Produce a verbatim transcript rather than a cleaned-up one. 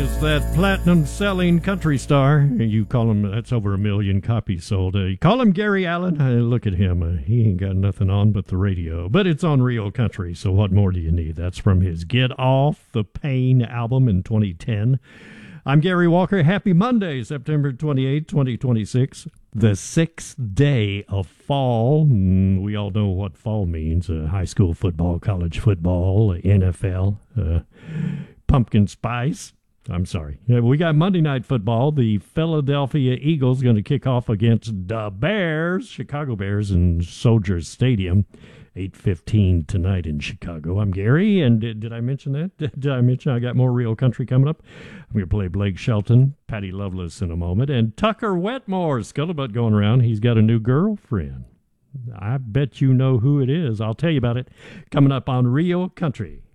Elvis, that platinum-selling country star. You call him, that's over a million copies sold. Uh, you call him Gary Allen? Uh, look at him. Uh, he ain't got nothing on but the radio. But it's on Real Country, so what more do you need? That's from his Get Off the Pain album in twenty ten. I'm Gary Walker. Happy Monday, September twenty-eighth, twenty twenty-six. The sixth day of fall. Mm, we all know what fall means. Uh, high school football, college football, N F L, uh, pumpkin spice. I'm sorry. Yeah, we got Monday Night Football. The Philadelphia Eagles going to kick off against the Bears, Chicago Bears, in Soldier Stadium. eight fifteen tonight in Chicago. I'm Gary, and did, did I mention that? Did, did I mention I got more Real Country coming up? I'm going to play Blake Shelton, Patty Loveless in a moment, and Tucker Wetmore, scuttlebutt going around. He's got a new girlfriend. I bet you know who it is. I'll tell you about it coming up on Real Country.